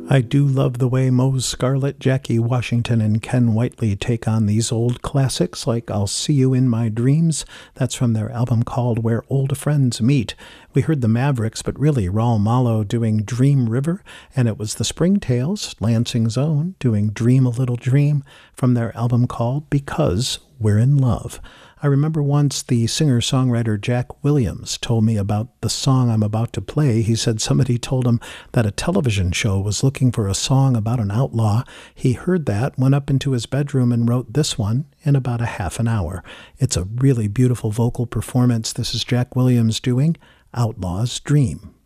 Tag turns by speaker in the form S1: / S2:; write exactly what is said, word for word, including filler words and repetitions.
S1: I do love the way Mose Scarlett, Jackie Washington, and Ken Whiteley take on these old classics like I'll See You in My Dreams. That's from their album called Where Old Friends Meet. We heard the Mavericks, but really Raul Malo doing Dream River, and it was the Springtails, Lansing's own, doing Dream a Little Dream from their album called Because We're in Love. I remember once the singer-songwriter Jack Williams told me about the song I'm about to play. He said somebody told him that a television show was looking for a song about an outlaw. He heard that, went up into his bedroom and wrote this one in about a half an hour. It's a really beautiful vocal performance. This is Jack Williams doing Outlaw's Dream.